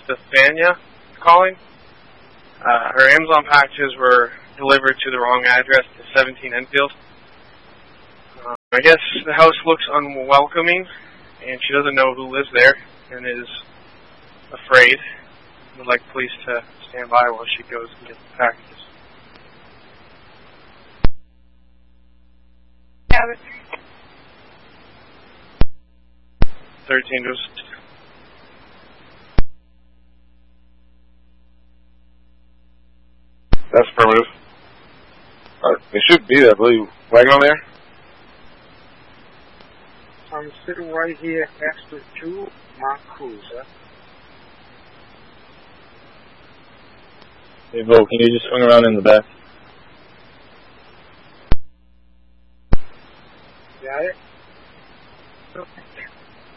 Stefania calling. Her Amazon packages were delivered to the wrong address, to 17 Enfield. I guess the house looks unwelcoming, and she doesn't know who lives there, and is afraid. Would like police to stand by while she goes and gets the packages. Have it. 13 just... That's affirmative. They should be there, I believe. Wagon on there? I'm sitting right here next to my cruiser. Hey, Vo, can you just swing around in the back? Got it? Okay.